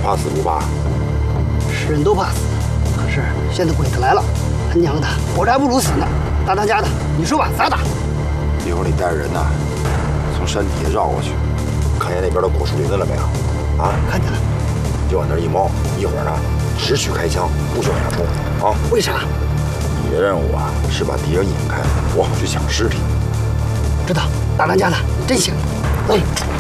怕死不怕？ 是人都怕死，可是现在鬼子来了，他娘的，活着还不如死呢！大当家的，你说吧，咋打？ 一会儿你带着人呐，从山底下绕过去，看见那边的果树林子了没有？啊， 看见了。 就往那儿一猫，一会儿呢，只许开枪，不许往下冲啊！ 为啥？ 你的任务啊，是把敌人引开，我好去抢尸体。 知道，大当家的，你真行。走。